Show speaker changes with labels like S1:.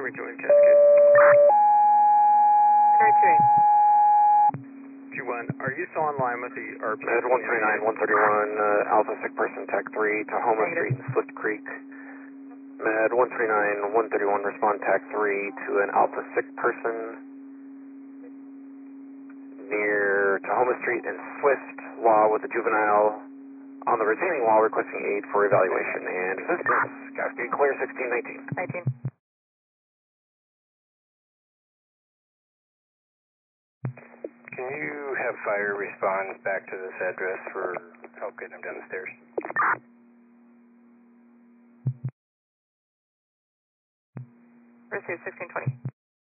S1: join Cascade.
S2: Henry
S1: 2-1, are you still online with the RP?
S3: Med 139, 131, Alpha sick person, Tech 3, Tahoma Street and Swift Creek. Med 139, 131, respond Tech 3 to an Alpha sick person near Tahoma Street and Swift, while with a juvenile on the retaining wall requesting aid for evaluation and assistance. Cascade clear 1619.
S2: 19.
S4: Can you have fire respond back to this address for help getting them down the stairs?
S2: Received 1620.